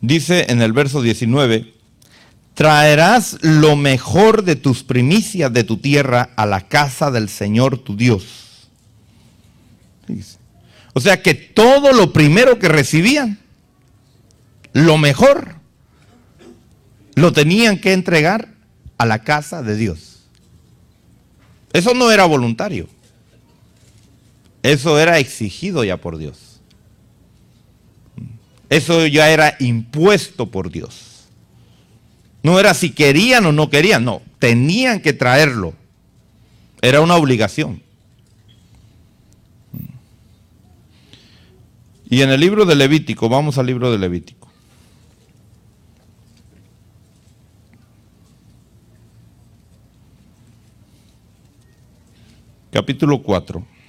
Dice en el verso 19, traerás lo mejor de tus primicias de tu tierra a la casa del Señor tu Dios. O sea que todo lo primero que recibían, lo mejor, lo tenían que entregar a la casa de Dios. Eso no era voluntario. Eso era exigido ya por Dios. Eso ya era impuesto por Dios. No era si querían o no querían, no, tenían que traerlo. Era una obligación. Y en el libro de Levítico, vamos al libro de Levítico. Capítulo 4.